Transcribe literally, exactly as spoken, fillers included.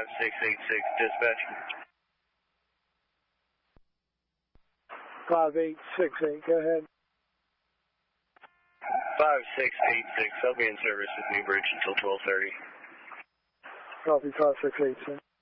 five six eight six, dispatch. five eight six eight, go ahead. five six eight six, I'll be in service with New Bridge until twelve thirty. Copy five six eight six.